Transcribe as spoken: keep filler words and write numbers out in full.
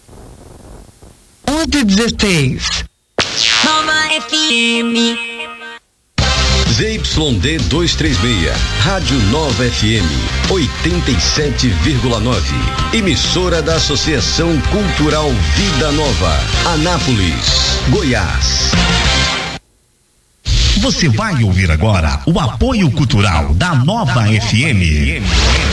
onze e dezesseis. Nova F M. Z Y D duzentos e trinta e seis, Rádio Nova F M, oitenta e sete vírgula nove. Emissora da Associação Cultural Vida Nova, Anápolis, Goiás. Você vai ouvir agora o apoio cultural da Nova F M.